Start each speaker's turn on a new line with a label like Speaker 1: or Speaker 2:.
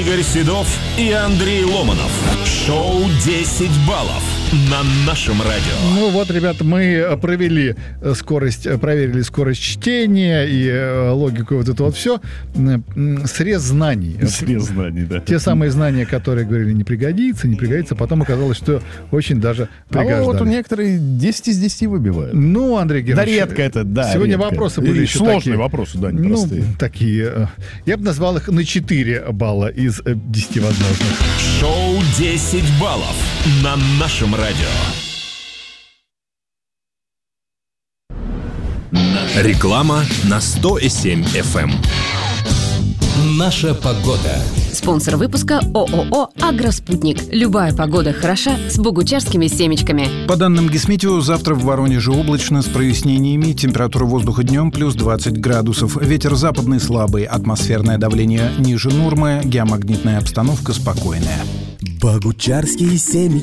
Speaker 1: Игорь Седов и Андрей Ломанов. Шоу «10 баллов» на нашем радио.
Speaker 2: Ну вот, ребята, мы проверили скорость чтения и логику, вот это вот все. Срез знаний.
Speaker 3: Срез знаний, да.
Speaker 2: Те самые знания, которые говорили, не пригодится. Потом оказалось, что очень даже пригождались.
Speaker 3: А вот у некоторых 10 из 10 выбивают.
Speaker 2: Ну, Андрей Германович.
Speaker 3: Да редко это, да.
Speaker 2: Сегодня
Speaker 3: редко.
Speaker 2: вопросы были еще
Speaker 3: сложные
Speaker 2: такие.
Speaker 3: Вопросы, да, непростые.
Speaker 2: Ну, такие. Я бы назвал их на 4 балла из 10 возможных.
Speaker 1: Шоу «10 баллов» на нашем радио. Реклама на 100,7 FM.
Speaker 4: Наша погода.
Speaker 5: Спонсор выпуска ООО «Агроспутник». Любая погода хороша с богучарскими семечками.
Speaker 6: По данным Гисметео, завтра в Воронеже облачно с прояснениями. Температура воздуха днем плюс 20 градусов. Ветер западный слабый. Атмосферное давление ниже нормы. Геомагнитная обстановка спокойная.
Speaker 7: Богучарские семечки.